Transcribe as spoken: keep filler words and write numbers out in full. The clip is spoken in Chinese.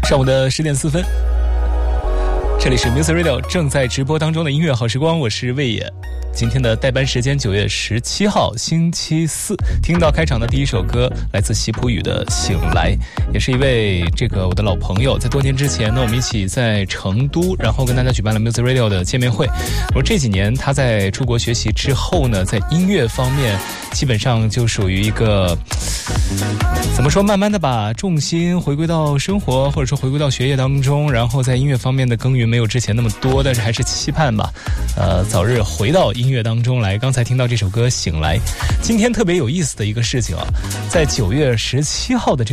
上午的十点四分，这里是 Music Radio 正在直播当中的音乐好时光，我是魏野。今天的代班时间九月十七号星期四，听到开场的第一首歌来自席普语的《醒来》，也是一位这个我的老朋友，在多年之前呢，我们一起在成都，然后跟大家举办了 Music Radio 的见面会。而这几年他在出国学习之后呢，在音乐方面基本上就属于一个怎么说，慢慢的把重心回归到生活，或者说回归到学业当中，然后在音乐方面的耕耘没有之前那么多，但是还是期盼吧，呃，早日回到音乐当中来。刚才听到这首歌《醒来》，今天特别有意思的一个事情啊，在九月十七号的这个